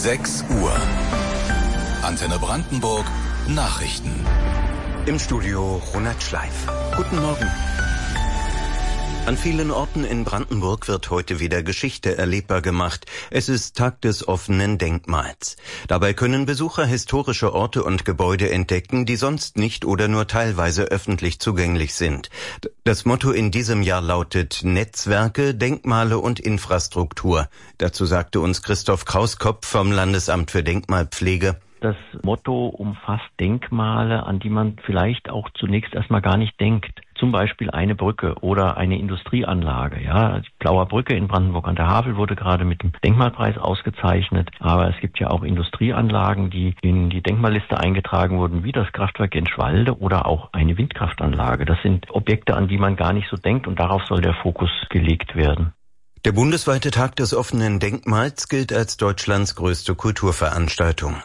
6 Uhr. Antenne Brandenburg Nachrichten. Im Studio Ronald Schleif. Guten Morgen. An vielen Orten in Brandenburg wird heute wieder Geschichte erlebbar gemacht. Es ist Tag des offenen Denkmals. Dabei können Besucher historische Orte und Gebäude entdecken, die sonst nicht oder nur teilweise öffentlich zugänglich sind. Das Motto in diesem Jahr lautet Netzwerke, Denkmale und Infrastruktur. Dazu sagte uns Christoph Krauskopf vom Landesamt für Denkmalpflege. Das Motto umfasst Denkmale, an die man vielleicht auch zunächst erstmal gar nicht denkt. Zum Beispiel eine Brücke oder eine Industrieanlage. Ja, die Blauer Brücke in Brandenburg an der Havel wurde gerade mit dem Denkmalpreis ausgezeichnet. Aber es gibt ja auch Industrieanlagen, die in die Denkmalliste eingetragen wurden, wie das Kraftwerk in Schwalde oder auch eine Windkraftanlage. Das sind Objekte, an die man gar nicht so denkt, und darauf soll der Fokus gelegt werden. Der bundesweite Tag des offenen Denkmals gilt als Deutschlands größte Kulturveranstaltung.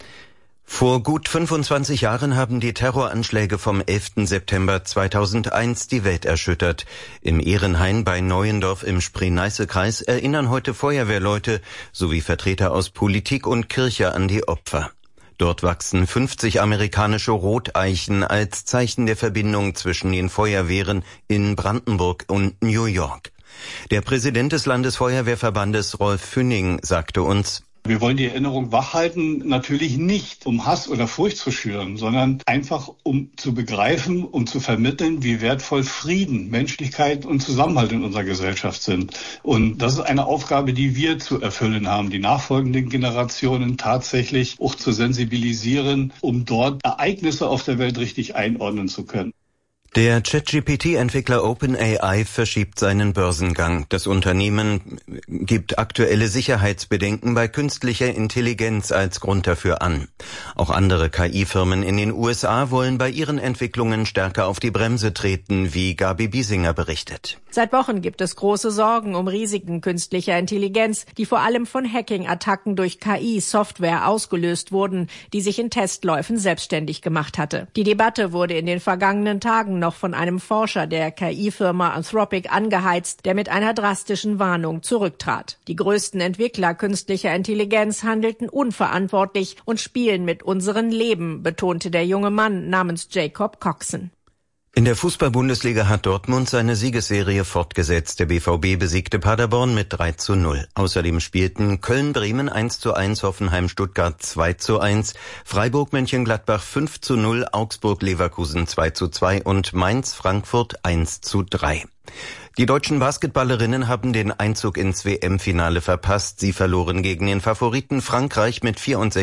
Vor gut 25 Jahren haben die Terroranschläge vom 11. September 2001 die Welt erschüttert. Im Ehrenhain bei Neuendorf im Spree-Neiße-Kreis erinnern heute Feuerwehrleute sowie Vertreter aus Politik und Kirche an die Opfer. Dort wachsen 50 amerikanische Roteichen als Zeichen der Verbindung zwischen den Feuerwehren in Brandenburg und New York. Der Präsident des Landesfeuerwehrverbandes, Rolf Fünning, sagte uns: Wir wollen die Erinnerung wachhalten, natürlich nicht, um Hass oder Furcht zu schüren, sondern einfach, um zu begreifen, um zu vermitteln, wie wertvoll Frieden, Menschlichkeit und Zusammenhalt in unserer Gesellschaft sind. Und das ist eine Aufgabe, die wir zu erfüllen haben, die nachfolgenden Generationen tatsächlich auch zu sensibilisieren, um dort Ereignisse auf der Welt richtig einordnen zu können. Der ChatGPT-Entwickler OpenAI verschiebt seinen Börsengang. Das Unternehmen gibt aktuelle Sicherheitsbedenken bei künstlicher Intelligenz als Grund dafür an. Auch andere KI-Firmen in den USA wollen bei ihren Entwicklungen stärker auf die Bremse treten, wie Gabi Biesinger berichtet. Seit Wochen gibt es große Sorgen um Risiken künstlicher Intelligenz, die vor allem von Hacking-Attacken durch KI-Software ausgelöst wurden, die sich in Testläufen selbstständig gemacht hatte. Die Debatte wurde in den vergangenen Tagen noch von einem Forscher der KI-Firma Anthropic angeheizt, der mit einer drastischen Warnung zurücktrat. Die größten Entwickler künstlicher Intelligenz handelten unverantwortlich und spielen mit unserem Leben, betonte der junge Mann namens Jacob Coxon. In der Fußball-Bundesliga hat Dortmund seine Siegesserie fortgesetzt. Der BVB besiegte Paderborn mit 3:0. Außerdem spielten Köln-Bremen 1:1, Hoffenheim-Stuttgart 2:1, Freiburg-Mönchengladbach 5:0, Augsburg-Leverkusen 2:2 und Mainz-Frankfurt 1:3. Die deutschen Basketballerinnen haben den Einzug ins WM-Finale verpasst. Sie verloren gegen den Favoriten Frankreich mit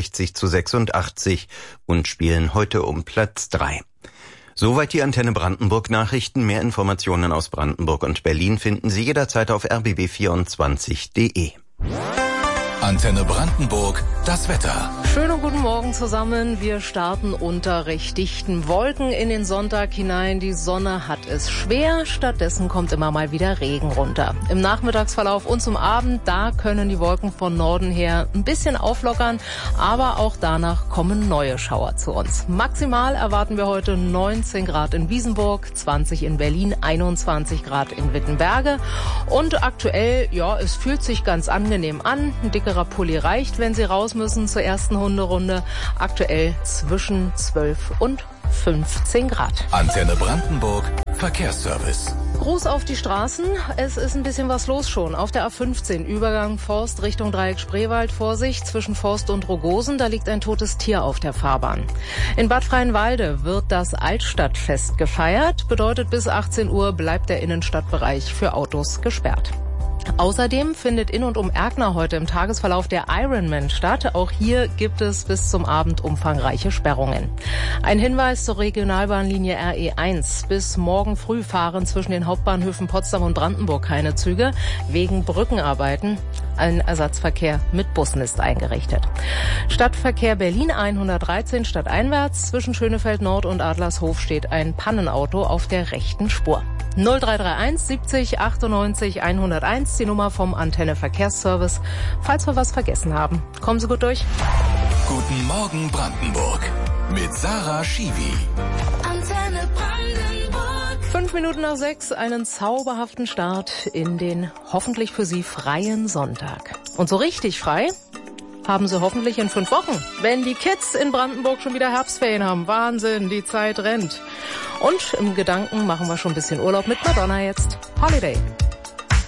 64:86 und spielen heute um Platz 3. Soweit die Antenne Brandenburg Nachrichten. Mehr Informationen aus Brandenburg und Berlin finden Sie jederzeit auf rbb24.de. Antenne Brandenburg, das Wetter. Schönen guten Morgen zusammen. Wir starten unter recht dichten Wolken in den Sonntag hinein. Die Sonne hat es schwer. Stattdessen kommt immer mal wieder Regen runter. Im Nachmittagsverlauf und zum Abend, da können die Wolken von Norden her ein bisschen auflockern. Aber auch danach kommen neue Schauer zu uns. Maximal erwarten wir heute 19 Grad in Wiesenburg, 20 in Berlin, 21 Grad in Wittenberge. Und aktuell, ja, es fühlt sich ganz angenehm an. Ein dickerer Pulli reicht, wenn Sie raus müssen zur ersten Hunderunde. Aktuell zwischen 12 und 15 Grad. Antenne Brandenburg Verkehrsservice. Gruß auf die Straßen. Es ist ein bisschen was los schon. Auf der A15 Übergang Forst Richtung Dreieck Spreewald. Vorsicht zwischen Forst und Rogosen. Da liegt ein totes Tier auf der Fahrbahn. In Bad Freienwalde wird das Altstadtfest gefeiert. Bedeutet, bis 18 Uhr bleibt der Innenstadtbereich für Autos gesperrt. Außerdem findet in und um Erkner heute im Tagesverlauf der Ironman statt. Auch hier gibt es bis zum Abend umfangreiche Sperrungen. Ein Hinweis zur Regionalbahnlinie RE1. Bis morgen früh fahren zwischen den Hauptbahnhöfen Potsdam und Brandenburg keine Züge. Wegen Brückenarbeiten. Ein Ersatzverkehr mit Bussen ist eingerichtet. Stadtverkehr Berlin 113 stadteinwärts. Zwischen Schönefeld Nord und Adlershof steht ein Pannenauto auf der rechten Spur. 0331 70 98 101, die Nummer vom Antenne Verkehrsservice. Falls wir was vergessen haben, kommen Sie gut durch. Guten Morgen Brandenburg mit Sarah Schiwi. Antenne Brandenburg. 5:05, einen zauberhaften Start in den hoffentlich für Sie freien Sonntag. Und so richtig frei haben sie hoffentlich in 5 Wochen, wenn die Kids in Brandenburg schon wieder Herbstferien haben. Wahnsinn, die Zeit rennt. Und im Gedanken machen wir schon ein bisschen Urlaub mit Madonna jetzt. Holiday.